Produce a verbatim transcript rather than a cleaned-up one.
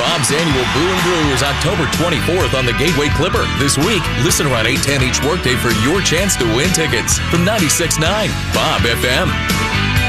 Bob's annual Brew and Brew is October twenty-fourth on the Gateway Clipper. This week, listen around eight ten each workday for your chance to win tickets from ninety-six point nine Bob F M.